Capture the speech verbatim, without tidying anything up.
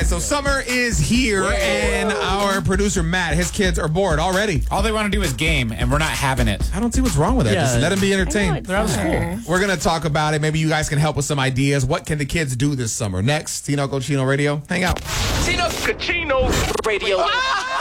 right, so summer is here, and our producer, Matt, his kids are bored already. All they want to do is game, and we're not having it. I don't see what's wrong with that. Yeah. Just let them be entertained. They're out of school. We're going to talk about it. Maybe you guys can help with some ideas. What can the kids do this summer? Next, Tino Cochino Radio. Hang out. Tino Cochino Radio. Ah!